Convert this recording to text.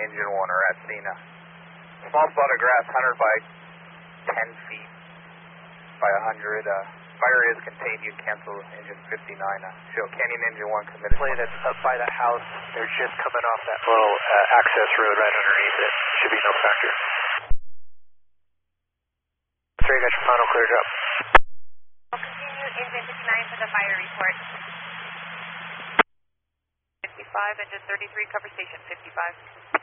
engine 1 are at Cena. Small spot of grass, 100 by 10 feet by 100. Fire is contained. You cancel engine 59. Show Canyon engine 1 committed. Play that's up by the house. They're just coming off that little access road right underneath it. Should be no factor. 3, got your final clear drop. Continue engine 59 for the fire report. 55, engine 33, cover station 55.